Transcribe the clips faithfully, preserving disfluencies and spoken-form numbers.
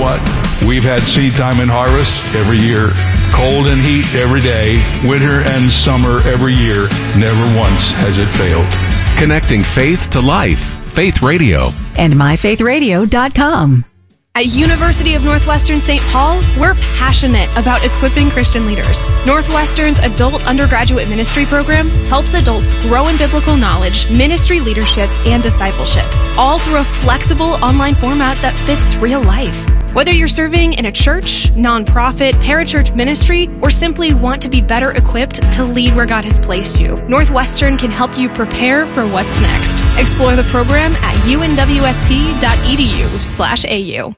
what? We've had seed time and harvest every year, cold and heat every day, winter and summer every year. Never once has it failed. Connecting faith to life. Faith Radio. And my faith radio dot com. At University of Northwestern Saint Paul, we're passionate about equipping Christian leaders. Northwestern's adult undergraduate ministry program helps adults grow in biblical knowledge, ministry leadership, and discipleship, all through a flexible online format that fits real life. Whether you're serving in a church, nonprofit, parachurch ministry, or simply want to be better equipped to lead where God has placed you, Northwestern can help you prepare for what's next. Explore the program at unwsp.edu slash AU.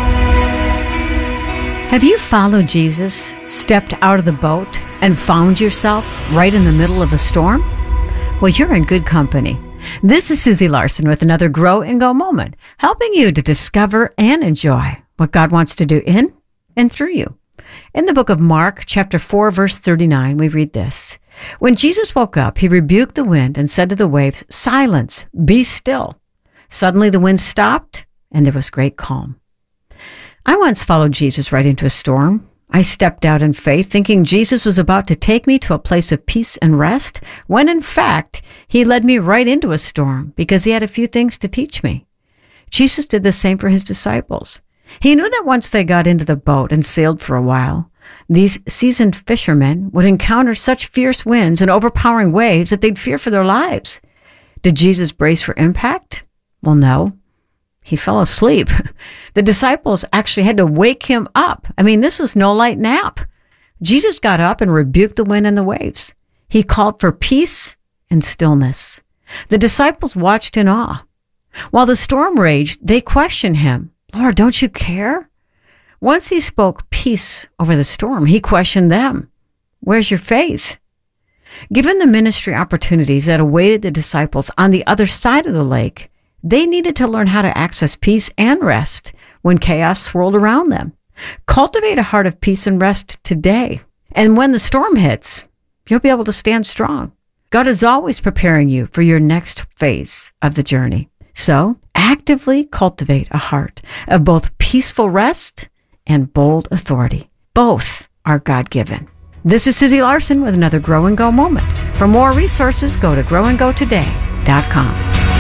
Have you followed Jesus, stepped out of the boat, and found yourself right in the middle of a storm? Well, you're in good company. This is Susie Larson with another Grow and Go moment, helping you to discover and enjoy what God wants to do in and through you. In the book of Mark, chapter four, verse thirty-nine, we read this. When Jesus woke up, he rebuked the wind and said to the waves, "Silence, be still." Suddenly the wind stopped, and there was great calm. I once followed Jesus right into a storm. I stepped out in faith, thinking Jesus was about to take me to a place of peace and rest, when in fact, he led me right into a storm because he had a few things to teach me. Jesus did the same for his disciples. He knew that once they got into the boat and sailed for a while, these seasoned fishermen would encounter such fierce winds and overpowering waves that they'd fear for their lives. Did Jesus brace for impact? Well, no. He fell asleep. The disciples actually had to wake him up. I mean, this was no light nap. Jesus got up and rebuked the wind and the waves. He called for peace and stillness. The disciples watched in awe. While the storm raged, they questioned him. "Lord, don't you care?" Once he spoke peace over the storm, he questioned them. "Where's your faith?" Given the ministry opportunities that awaited the disciples on the other side of the lake, they needed to learn how to access peace and rest when chaos swirled around them. Cultivate a heart of peace and rest today. And when the storm hits, you'll be able to stand strong. God is always preparing you for your next phase of the journey. So actively cultivate a heart of both peaceful rest and bold authority. Both are God-given. This is Susie Larson with another Grow and Go moment. For more resources, go to grow and go today dot com.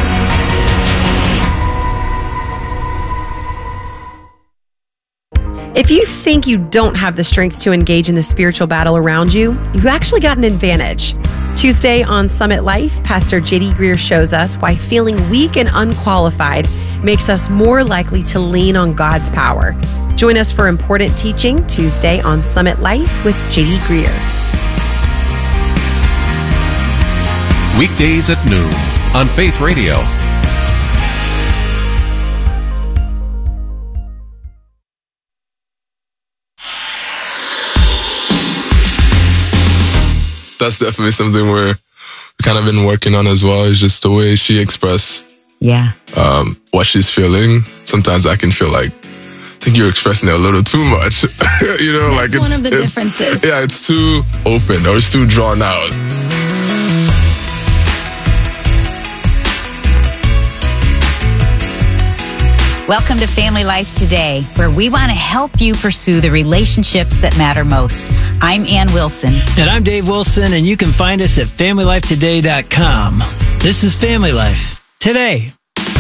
If you think you don't have the strength to engage in the spiritual battle around you, you've actually got an advantage. Tuesday on Summit Life, Pastor J D Greer shows us why feeling weak and unqualified makes us more likely to lean on God's power. Join us for important teaching Tuesday on Summit Life with J D Greer. Weekdays at noon on Faith Radio. That's definitely something we're we kind of been working on as well, is just the way she expressed Yeah. um, what she's feeling. Sometimes I can feel like, I think you're expressing it a little too much. you know, That's like it's one of the it's- differences. Yeah, it's too open or it's too drawn out. Welcome to Family Life Today, where we want to help you pursue the relationships that matter most. I'm Ann Wilson. And I'm Dave Wilson, and you can find us at family life today dot com. This is Family Life Today.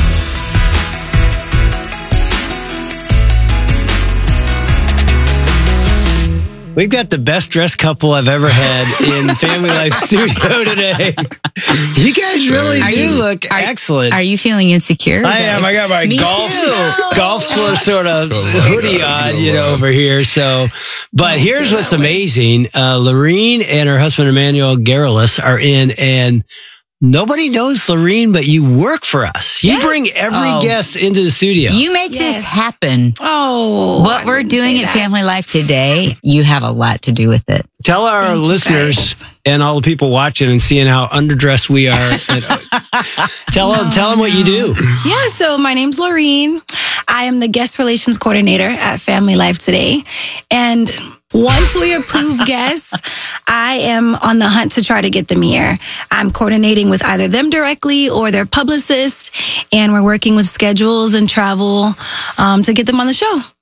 We've got the best dressed couple I've ever had in the Family Life studio today. You guys really Are do you- look are- excellent. Are you feeling insecure? I am. I got my Me golf too. golf sort of hoodie on, you know, over here. So, but here's what's amazing: uh, Lorene and her husband Emmanuel Garrulus are in, and nobody knows Lorene, but you work for us. You Yes. bring every Oh. guest into the studio. You make Yes. this happen. Oh, What I we're wouldn't doing say at that. Family Life Today, you have a lot to do with it. Tell our Thank you, listeners guys. and all the people watching and seeing how underdressed we are. And, uh, tell them, tell them what you do. Yeah, so my name's Laureen. I am the guest relations coordinator at Family Life Today. And once we approve guests, I am on the hunt to try to get them here. I'm coordinating with either them directly or their publicist, and we're working with schedules and travel um, to get them on the show.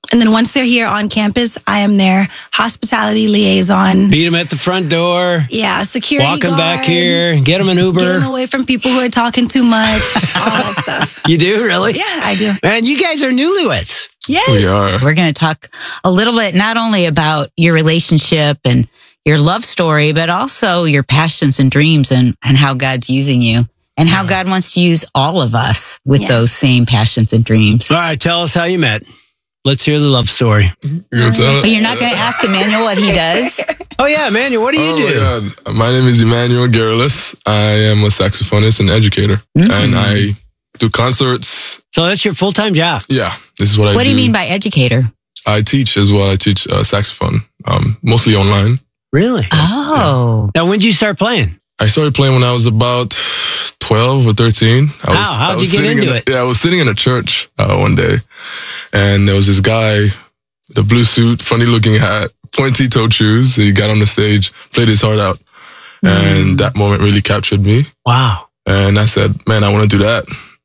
And then once they're here on campus, I am their hospitality liaison. Beat them at the front door. Yeah, security Walk them guard, back here. Get them an Uber. Get them away from people who are talking too much. All that stuff. You do, really? Yeah, I do. And you guys are newlyweds. Yes. We are. We're going to talk a little bit not only about your relationship and your love story, but also your passions and dreams and, and how God's using you and how God wants to use all of us with Yes. those same passions and dreams. All right, tell us how you met. Let's hear the love story. You gonna tell it? But you're not going to ask Emmanuel what he does? Oh, yeah, Emmanuel, what do you Oh, do? yeah. My name is Emmanuel Garrulus. I am a saxophonist and educator, Mm. and I do concerts. So that's your full-time job. Yeah, this is what I do. What do you mean by educator? I teach as well. I teach uh, saxophone, um, mostly online. Really? Oh. Now, when did you start playing? I started playing when I was about twelve or thirteen. I was, How? How'd I was you get sitting into in a- it? Yeah, I was sitting in a church uh, one day, and there was this guy, the blue suit, funny looking hat, pointy toed shoes. He got on the stage, played his heart out, and that moment really captured me. Wow. And I said, man, I want to do that.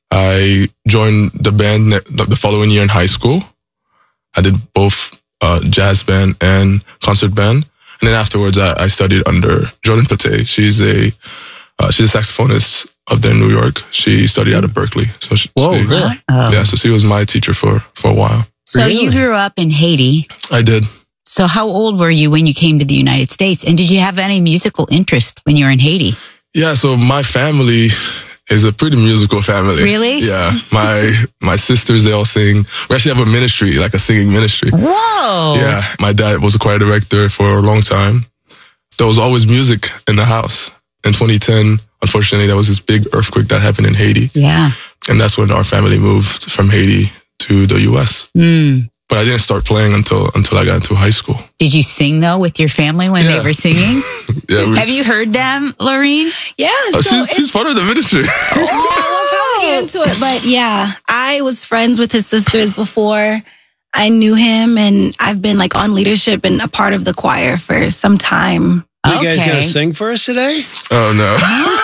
I joined the band ne- the following year in high school. I did both uh, jazz band and concert band. And then afterwards, I, I studied under Jordan Pate. She's a uh, she's a saxophonist up there in New York. She studied out of Berkeley. So she, Whoa, she- really? Oh. Yeah, so she was my teacher for, for a while. So you Really? grew up in Haiti. I did. So how old were you when you came to the United States? And did you have any musical interest when you were in Haiti? Yeah, so my family is a pretty musical family. Really? Yeah. My my sisters, they all sing. We actually have a ministry, like a singing ministry. Whoa. Yeah, my dad was a choir director for a long time. There was always music in the house. In twenty ten, unfortunately, there was this big earthquake that happened in Haiti. Yeah. And that's when our family moved from Haiti to the U S. Mm. But I didn't start playing until until I got into high school. Did you sing though with your family when Yeah. they were singing? Yeah, we, Have you heard them, Lorene? Yeah, oh, so she's, it's, she's part of the ministry. yeah, we'll probably get into it. But yeah, I was friends with his sisters before I knew him, and I've been like on leadership and a part of the choir for some time. You guys Okay. going to sing for us today? Oh, no.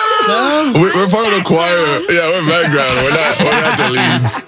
No? We're, we're part of the choir. Yeah, we're background. We're not, we're not the leads.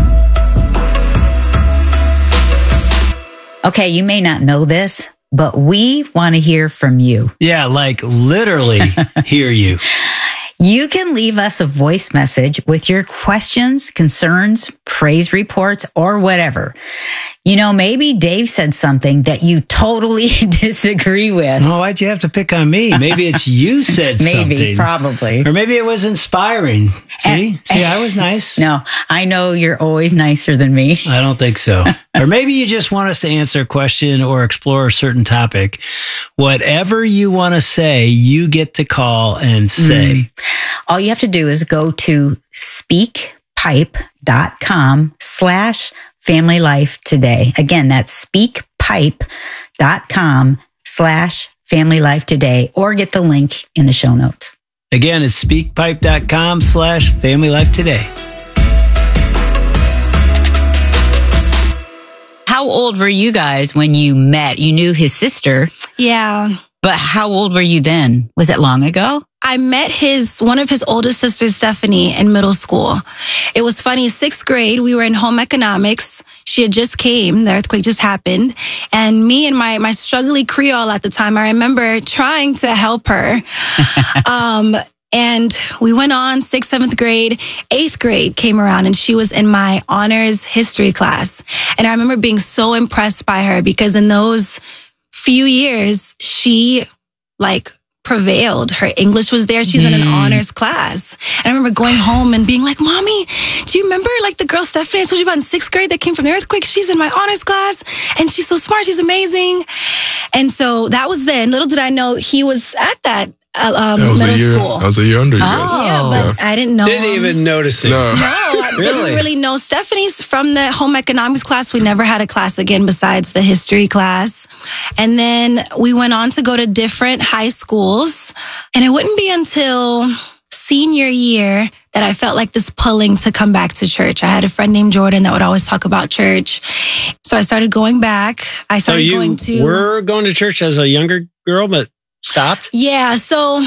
Okay, you may not know this, but we want to hear from you. Yeah, like literally hear you. You can leave us a voice message with your questions, concerns, praise reports, or whatever. You know, maybe Dave said something that you totally disagree with. Oh, why'd you have to pick on me? Maybe it's you said Maybe, something. probably. Or maybe it was inspiring. See? And- See, I was nice. No, I know you're always nicer than me. I don't think so. Or maybe you just want us to answer a question or explore a certain topic. Whatever you want to say, you get to call and say. Mm. All you have to do is go to speakpipe.com slash family life today. Again, that's speakpipe.com slash family life today, or get the link in the show notes. Again, it's speakpipe.com slash family life today. How old were you guys when you met? You knew his sister, Yeah. but how old were you then? Was it long ago? I met his one of his oldest sisters, Stephanie, in middle school. It was funny. Sixth grade, we were in home economics. She had just came. The earthquake just happened, and me and my my struggling Creole at the time, I remember trying to help her. um, and we went on sixth, seventh grade, eighth grade came around, and she was in my honors history class. And I remember being so impressed by her because in those few years, she like prevailed. Her English was there. She's in an honors class. And I remember going home and being like, Mommy, do you remember like the girl Stephanie I told you about in sixth grade that came from the earthquake? She's in my honors class and she's so smart. She's amazing. And so that was then. Little did I know he was at that uh, um, That was middle a year. school. That was a year under you guys. Oh. Yeah, but I didn't know Didn't him. even notice it. No. No, I Really? didn't really know. Stephanie's from the home economics class. We never had a class again besides the history class. And then we went on to go to different high schools. And it wouldn't be until senior year that I felt like this pulling to come back to church. I had a friend named Jordan that would always talk about church. So I started going back. I So started you going to... were going to church as a younger girl, but stopped? Yeah, so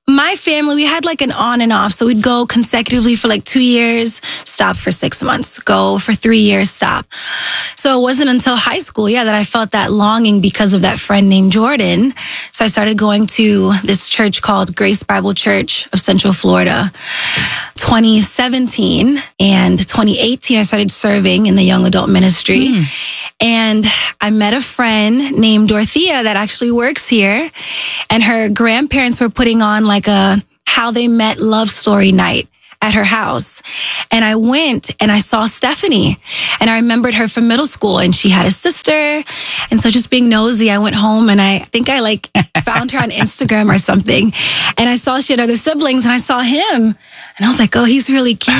my family, we had like an on and off. So we'd go consecutively for like two years, stop for six months, go for three years, stop. So it wasn't until high school, yeah, that I felt that longing because of that friend named Jordan. So I started going to this church called Grace Bible Church of Central Florida. twenty seventeen and twenty eighteen, I started serving in the young adult ministry. Mm. And I met a friend named Dorothea that actually works here. And her grandparents were putting on like a how they met love story night at her house. And I went and I saw Stephanie, and I remembered her from middle school, and she had a sister. And so just being nosy, I went home and I think I like found her on Instagram or something. And I saw she had other siblings, and I saw him. And I was like, oh, he's really cute.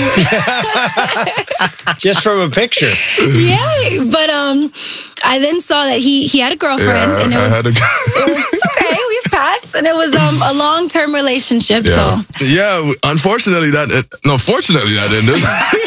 Just from a picture. Yeah. But um, I then saw that he he had a girlfriend. Yeah, and it I was, had a it was okay. We've passed. And it was um, a long-term relationship. Yeah. So Yeah, unfortunately, that, it, no, fortunately, that didn't.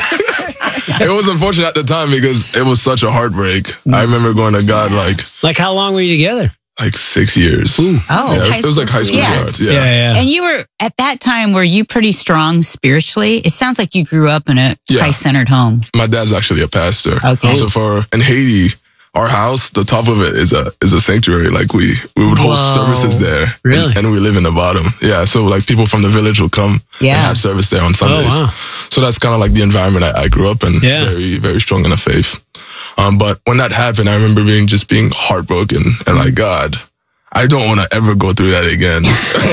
It was unfortunate at the time because it was such a heartbreak. Mm. I remember going to God like... Like, how long were you together? Like six years. Ooh. Oh, yeah, it was like high school yeah. yards. Yeah. yeah, yeah. And you were, at that time, were you pretty strong spiritually? It sounds like you grew up in a Yeah. Christ-centered home. My dad's actually a pastor. Okay. So for, in Haiti, our house, the top of it is a is a sanctuary. Like we, we would host Whoa. services there. Really? And, and we live in the bottom. Yeah. So like people from the village will come Yeah. and have service there on Sundays. Oh, wow. So that's kind of like the environment I, I grew up in. Yeah. Very, very strong in the faith. Um, but when that happened, I remember being just being heartbroken and like, God, I don't want to ever go through that again.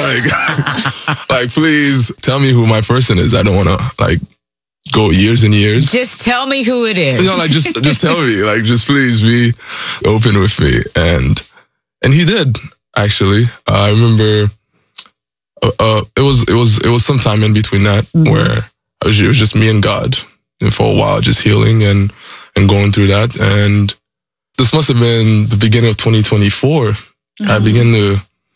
like, like, please tell me who my person is. I don't want to like go years and years. Just tell me who it is. You know, like just just tell me, like just please be open with me, and and he did actually. Uh, I remember uh, uh, it was it was it was sometime in between that mm-hmm. where I was, it was just me and God, and for a while just healing and and going through that, and this must have been the beginning of twenty twenty-four. Mm-hmm. I began to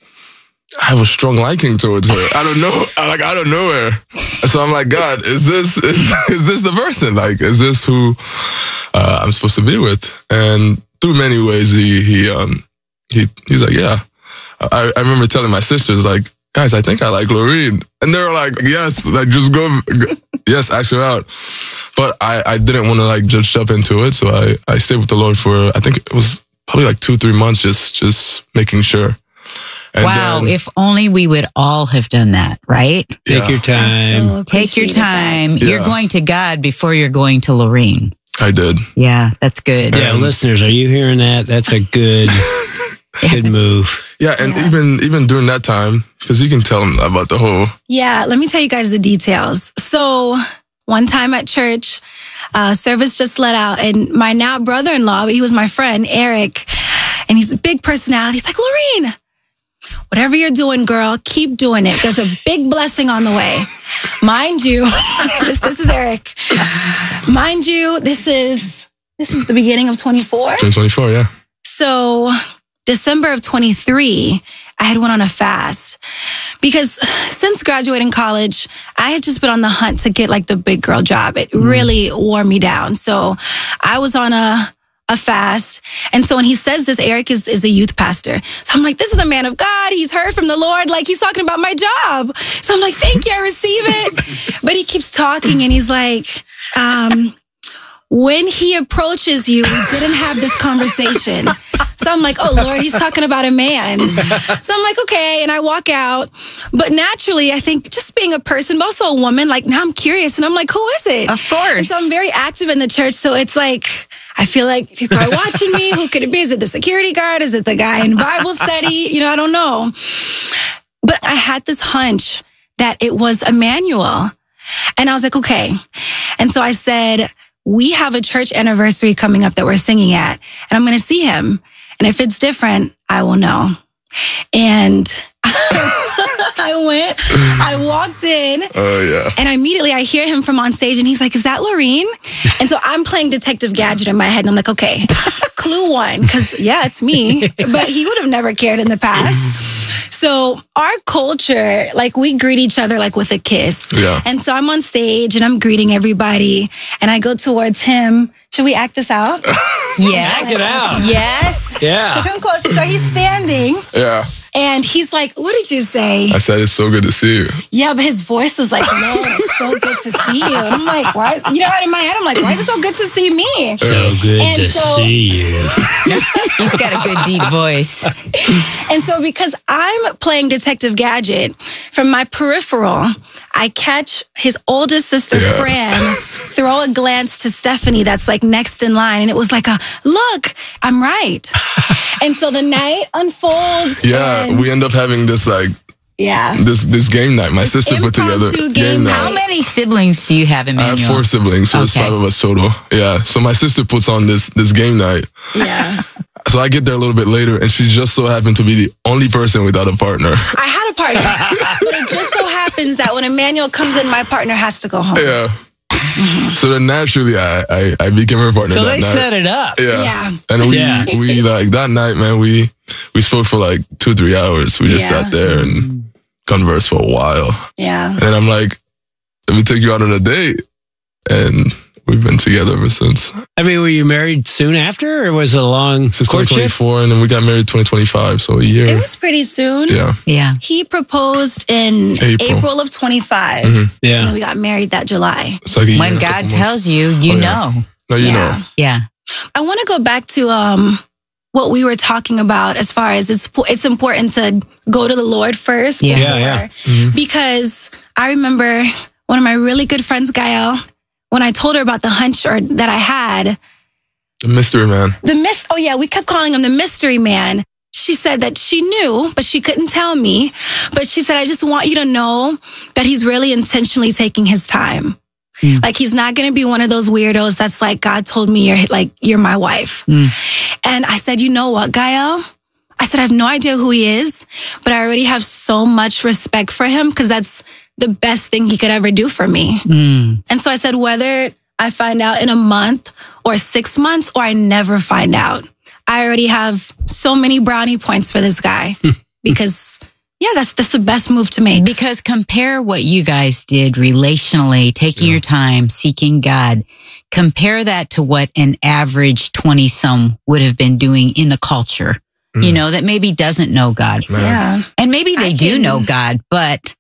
have a strong liking towards her. I don't know, like I don't know her, so I'm like, God, is this is, is this the person? Like, is this who uh, I'm supposed to be with? And through many ways, he he um he he was like, yeah. I, I remember telling my sisters like, guys, I think I like Lorene, and they were like, yes, like just go, go yes, ask her out. But I I didn't want to like just jump into it, so I I stayed with the Lord for I think it was probably like two three months, just just making sure. And wow, then, if only we would all have done that, right? Yeah. Take your time. So Take your time. Yeah. You're going to God before you're going to Lorene. I did. Yeah, that's good. Yeah, And- listeners, are you hearing that? That's a good, good move. Yeah, and yeah. even even during that time, because you can tell them about the whole. Yeah, let me tell you guys the details. So one time at church, uh, service just let out, and my now brother-in-law, he was my friend, Eric, and he's a big personality. He's like, Lorene, whatever you're doing, girl, keep doing it. There's a big blessing on the way. Mind you, this, this is Eric. Mind you, this is this is the beginning of twenty-four. twenty twenty-four, yeah. So December of twenty-three, I had went on a fast because since graduating college, I had just been on the hunt to get like the big girl job. It mm. really wore me down. So I was on a a fast. And so when he says this, Eric is, is a youth pastor. So I'm like, this is a man of God. He's heard from the Lord. Like he's talking about my job. So I'm like, thank you. I receive it. But he keeps talking and he's like, um, when he approaches you, we didn't have this conversation. So I'm like, oh, Lord, he's talking about a man. So I'm like, okay. And I walk out. But naturally, I think just being a person, but also a woman, like now I'm curious. And I'm like, who is it? Of course. And so I'm very active in the church. So it's like, I feel like people are watching me. Who could it be? Is it the security guard? Is it the guy in Bible study? You know, I don't know. But I had this hunch that it was Emmanuel. And I was like, okay. And so I said, we have a church anniversary coming up that we're singing at, and I'm going to see him. And if it's different, I will know. And I went, I walked in. Oh, yeah. And immediately I hear him from on stage and he's like, is that Lorene? And so I'm playing Detective Gadget in my head. And I'm like, okay, clue one. Cause yeah, it's me, but he would have never cared in the past. So our culture, like we greet each other like with a kiss. Yeah. And so I'm on stage and I'm greeting everybody and I go towards him. Should we act this out? Yes. Act it out. Yes. Yeah. So come closer. So he's standing. Yeah. And he's like, what did you say? I said, it's so good to see you. Yeah, but his voice was like, no, it's so good to see you. And I'm like, why? You know, in my head, I'm like, why is it so good to see me? So good And to so- see you. He's got a good deep voice. And so because I'm playing Detective Gadget, from my peripheral, I catch his oldest sister, Yeah. Fran, throw a glance to Stephanie that's like next in line. And it was like a, look, I'm right. And so the night unfolds. Yeah, and we end up having this like yeah. this this game night. My sister put together impromptu game night. How many siblings do you have, I Emmanuel? have four siblings, so there's Okay. five of us total. Yeah, so my sister puts on this this game night. Yeah. So I get there a little bit later, and she just so happened to be the only person without a partner. I had a partner, but it just so happens that when Emmanuel comes in, my partner has to go home. Yeah. So then naturally, I, I I became her partner. So that they night. set it up. Yeah. Yeah. And we Yeah. we like that night, man. We we spoke for like two three hours. We just Yeah. sat there and conversed for a while. Yeah. And then I'm like, let me take you out on a date, and we've been together ever since. I mean, were you married soon after, or was it a long Since courtship? twenty twenty-four, and then we got married twenty twenty-five, so a year. It was pretty soon. Yeah. Yeah. He proposed in April. April, of twenty-five. Mhm. And then Yeah. we got married that July. It's like a year When and a God couple months. tells you, you Oh, yeah. know. No, you Yeah. know. Yeah. I want to go back to um what we were talking about as far as it's it's important to go to the Lord first. Yeah. Yeah, yeah. before- Because I remember one of my really good friends, Gael, when I told her about the hunch or that I had, The mystery man. the mist. Oh yeah, we kept calling him the mystery man. She said that she knew, but she couldn't tell me. But she said, I just want you to know that he's really intentionally taking his time. Like he's not going to be one of those weirdos that's like, God told me you're like, you're my wife. And I said, you know what, Gael? I said, I have no idea who he is, but I already have so much respect for him because that's the best thing he could ever do for me. And so I said, whether I find out in a month or six months or I never find out, I already have so many brownie points for this guy because yeah, that's, that's the best move to make. Because compare what you guys did relationally, taking your time, seeking God. Compare that to what an average twenty-some would have been doing in the culture, you know, that maybe doesn't know God. Man. Yeah. And maybe they I do can- know God, but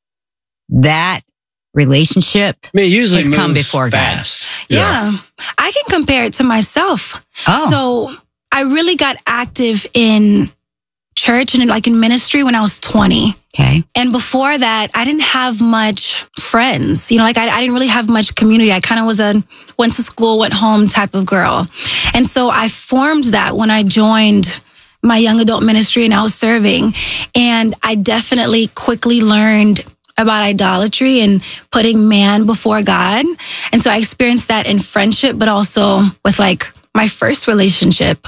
that relationship I mean, it usually has come moves before fast. Yeah. I can compare it to myself. Oh. So I really got active in church and like in ministry when I was twenty. Okay. And before that, I didn't have much friends. You know, like I, I didn't really have much community. I kind of was a went to school, went home type of girl. And so I formed that when I joined my young adult ministry and I was serving. And I definitely quickly learned about idolatry and putting man before God. And so I experienced that in friendship, but also with like my first relationship.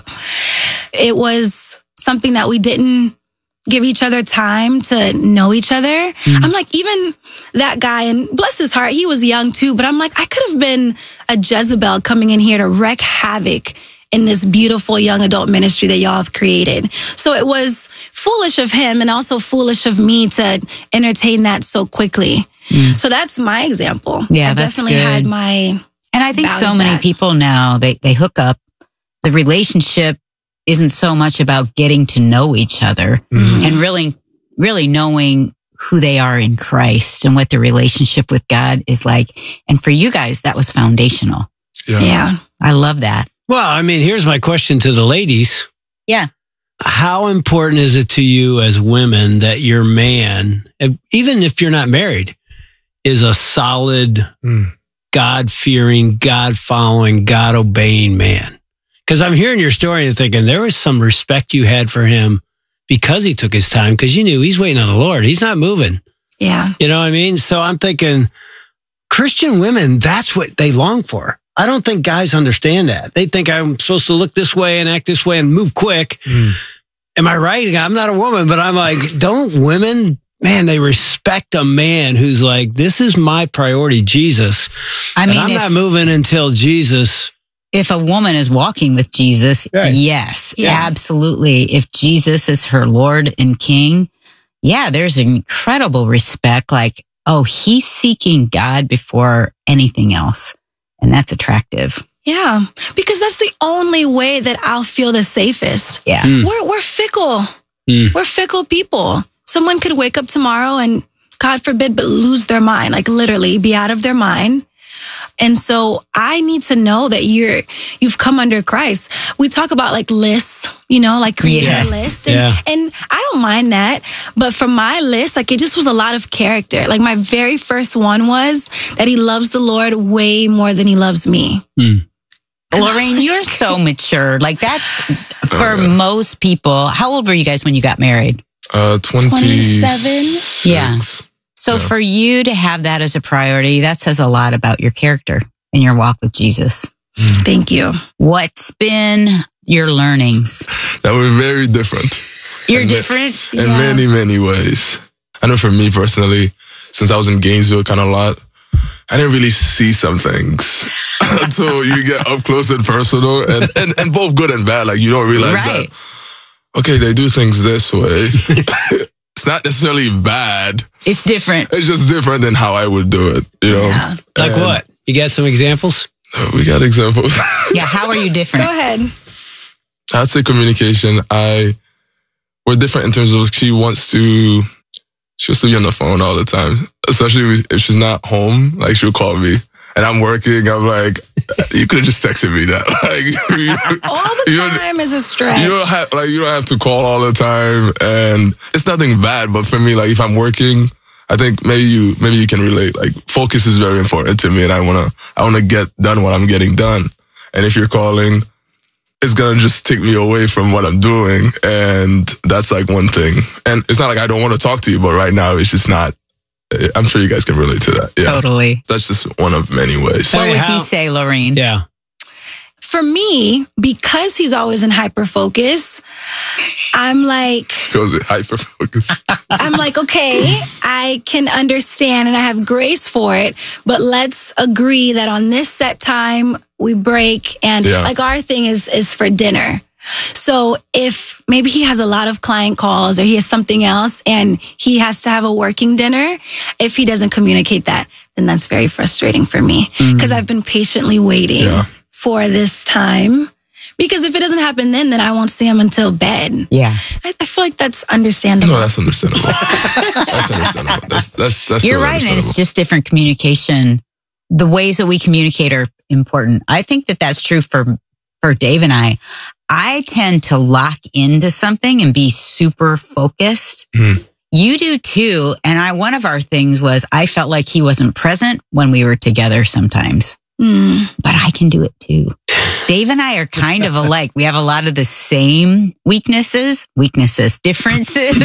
It was something that we didn't give each other time to know each other. I'm like, even that guy, and bless his heart, he was young too, but I'm like, I could have been a Jezebel coming in here to wreak havoc in this beautiful young adult ministry that y'all have created. So it was foolish of him and also foolish of me to entertain that so quickly. So that's my example. Yeah, I that's definitely good. had my, And I think About so many that. people now, they, they hook up. The relationship isn't so much about getting to know each other and really, really knowing who they are in Christ and what the relationship with God is like. And for you guys, that was foundational. Yeah. yeah. I love that. Well, I mean, here's my question to the ladies. Yeah. How important is it to you as women that your man, even if you're not married, is a solid, Mm. God-fearing, God-following, God-obeying man? Because I'm hearing your story and thinking there was some respect you had for him because he took his time, because you knew he's waiting on the Lord. He's not moving. Yeah. You know what I mean? So I'm thinking Christian women, that's what they long for. I don't think guys understand that. They think I'm supposed to look this way and act this way and move quick. Mm. Am I right? I'm not a woman, but I'm like, don't women, man, they respect a man who's like, this is my priority, Jesus. I And mean, I'm if, not moving until Jesus. if a woman is walking with Jesus, Right. yes, Yeah. absolutely. If Jesus is her Lord and King, yeah, there's incredible respect. Like, oh, he's seeking God before anything else. And that's attractive. Yeah, because that's the only way that I'll feel the safest. Yeah. Mm. We're we're fickle. Mm. We're fickle people. Someone could wake up tomorrow and, God forbid, but lose their mind, like literally be out of their mind. And so I need to know that you're, you've come under Christ. We talk about like lists, you know, like creating Yes. a list. And, Yeah. and I don't mind that. But for my list, like it just was a lot of character. Like my very first one was that he loves the Lord way more than he loves me. Mm. Lorraine, you're so mature. Like that's for most people. How old were you guys when you got married? Uh, twenty-seven. Yeah. So Yeah. for you to have that as a priority, that says a lot about your character and your walk with Jesus. Thank you. What's been your learnings? That were very different. You're In ma- different? in Yeah. many, many ways. I know for me personally, since I was in Gainesville kind of a lot, I didn't really see some things until you get up close and personal, and, and, and both good and bad. Like you don't realize Right. that, okay, they do things this way. It's not necessarily bad. It's different. It's just different than how I would do it, you know? Yeah. Like And, what? You got some examples? uh, we got examples. Yeah, how are you different? Go ahead. I'd say communication. I, we're different in terms of she wants to, she wants to be on the phone all the time, especially if she's not home. Like she'll call me and I'm working. I'm like, you could have just texted me that. Like, you, All the you don't- time is a stretch. you don't have like you don't have to call all the time, and it's nothing bad. But for me, like if I'm working, I think maybe you maybe you can relate. Like focus is very important to me, and I wanna I wanna get done what I'm getting done. And if you're calling, it's gonna just take me away from what I'm doing, and that's like one thing. And it's not like I don't want to talk to you, but right now it's just not. I'm sure you guys can relate to that. Yeah, Totally. that's just one of many ways. What Hey, would how- you say, Lorraine? Yeah. For me, because he's always in hyper focus, I'm like, Goes hyper focus. I'm like, okay, I can understand and I have grace for it, but let's agree that on this set time we break, and Yeah. like our thing is is for dinner. So if maybe he has a lot of client calls or he has something else and he has to have a working dinner, if he doesn't communicate that, then that's very frustrating for me because I've been patiently waiting Yeah. for this time. Because if it doesn't happen then, then I won't see him until bed. Yeah. I, I feel like that's understandable. No, that's understandable. That's understandable. That's that's that's You're totally right. And understandable. it's just different communication. The ways that we communicate are important. I think that that's true for, for Dave and I. I tend to lock into something and be super focused. Mhm. You do too. And I, one of our things was I felt like he wasn't present when we were together sometimes, Mm. but I can do it too. Dave and I are kind of alike. We have a lot of the same weaknesses, weaknesses, differences.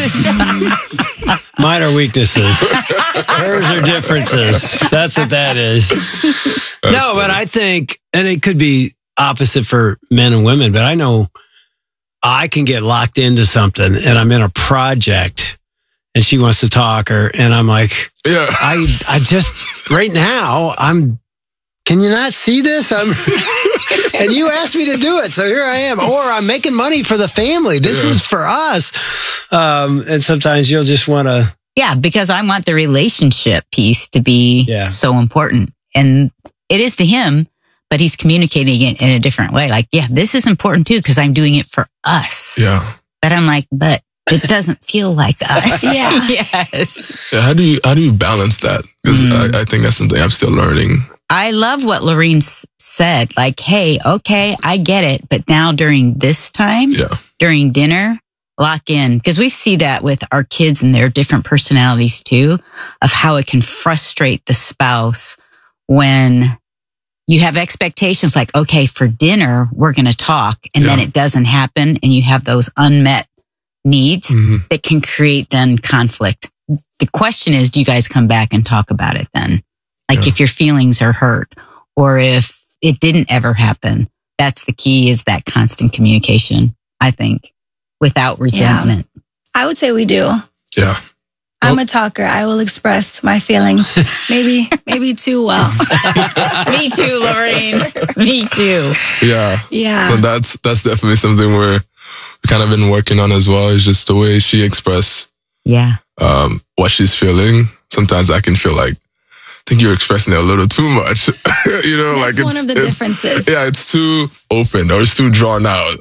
Mine are weaknesses. Hers are differences. That's what that is. No, but I think, and it could be opposite for men and women, but I know I can get locked into something and I'm in a project and she wants to talk or, and I'm like, Yeah. I, I just, right now, I'm, can you not see this? I'm, and you asked me to do it. So here I am. Or I'm making money for the family. This Yeah. is for us. Um, and sometimes you'll just want to, Yeah, because I want the relationship piece to be Yeah. so important. And it is to him, but he's communicating it in a different way. Like, yeah, this is important too, because I'm doing it for us. Yeah. But I'm like, but it doesn't feel like us. Yeah. Yes. Yeah. How do you how do you balance that? Because Mm. I, I think that's something I'm still learning. I love what Lorraine s- said. Like, hey, okay, I get it. But now during this time, Yeah. during dinner, lock in. Because we see that with our kids and their different personalities too, of how it can frustrate the spouse when you have expectations like, okay, for dinner, we're going to talk. And then Yeah. it doesn't happen. And you have those unmet needs Mhm. that can create then conflict. The question is, do you guys come back and talk about it then? Like Yeah. if your feelings are hurt or if it didn't ever happen, that's the key, is that constant communication, I think, without resentment. I would say we do. Yeah. I'm a talker. I will express my feelings. Maybe, maybe too well. Me too, Lorraine. Me too. Yeah. Yeah. And that's that's definitely something we're we kind of been working on as well. Is just the way she express Yeah. um, what she's feeling. Sometimes I can feel like I think you're expressing it a little too much. you know, That's like it's one of the it's- differences. Yeah, it's too open or it's too drawn out.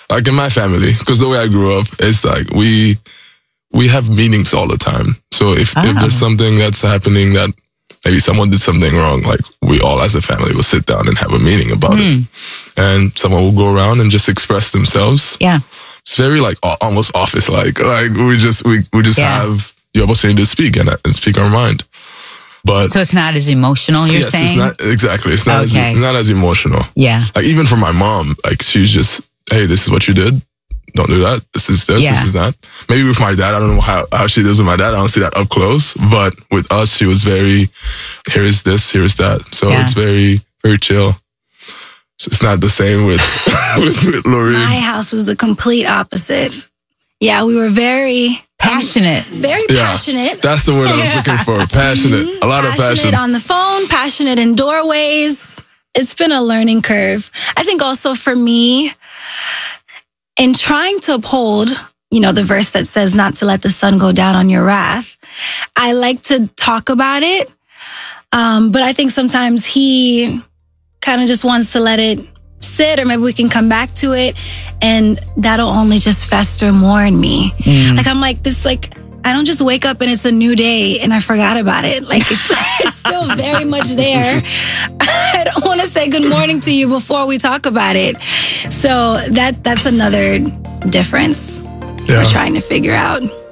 like in my family, because the way I grew up, it's like we we have meetings all the time. So if, Oh. if there's something that's happening that maybe someone did something wrong, like we all as a family will sit down and have a meeting about it. And someone will go around and just express themselves. Yeah. It's very like al- almost office like. Like we just we, we just Yeah. have the opportunity to speak and, and speak our mind. But So it's not as emotional, you're yes, saying? it's not exactly. It's not Okay. as not as emotional. Yeah. Like even for my mom, like she's just, hey, this is what you did. Don't do that. This is this. Yeah. This is that. Maybe with my dad, I don't know how how she does with my dad. I don't see that up close. But with us, she was very, here is this, here is that. So Yeah. it's very very chill. So it's not the same with with, with Lorraine. My house was the complete opposite. Yeah, we were very Passionate. very Yeah, passionate. that's the word I was looking for. Passionate. A lot of passionate passion. on the phone, passionate in doorways. It's been a learning curve. I think also for me, in trying to uphold, you know, the verse that says not to let the sun go down on your wrath, I like to talk about it. Um, but I think sometimes he kind of just wants to let it sit, or maybe we can come back to it, and that'll only just fester more in me. Like I'm like this, like I don't just wake up and it's a new day and I forgot about it. Like it's, it's still very much there. I don't want to say good morning to you before we talk about it. So that that's another difference Yeah. we're trying to figure out.